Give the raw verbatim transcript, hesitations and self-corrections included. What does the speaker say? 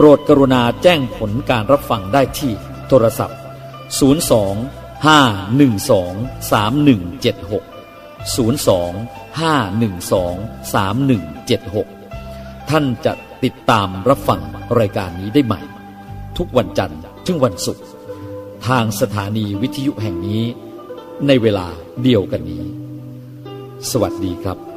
รดกรุณาแจ้งผลการรับฟังได้ที่โทรศัพท์ศูนย์ สอง ห้า หนึ่ง สอง สาม หนึ่ง เจ็ด หก ศูนย์ สอง ห้า หนึ่ง สอง สาม หนึ่ง เจ็ด หกท่านจะติดตามรับฟังรายการนี้ได้ใหม่ทุกวันจันทร์ถึงวันศุกร์ทางสถานีวิทยุแห่งนี้ในเวลาเดียวกันนี้สวัสดีครับ